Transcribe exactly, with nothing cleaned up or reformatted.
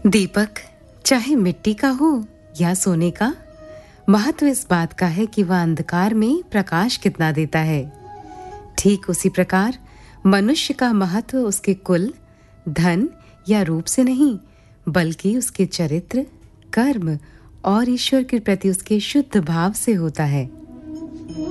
दीपक चाहे मिट्टी का हो या सोने का, महत्व इस बात का है कि वह अंधकार में प्रकाश कितना देता है। ठीक उसी प्रकार मनुष्य का महत्व उसके कुल, धन या रूप से नहीं, बल्कि उसके चरित्र, कर्म और ईश्वर के प्रति उसके शुद्ध भाव से होता है।